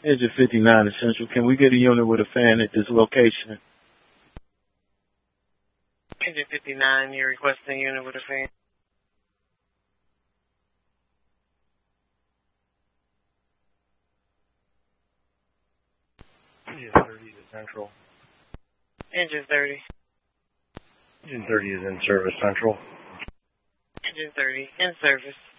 Engine 59 Essential. Can we get a unit with a fan at this location? Engine 59, you're requesting a unit with a fan. Engine 30 is Central. Engine 30. Engine 30 is in service, Central. Engine 30, in service.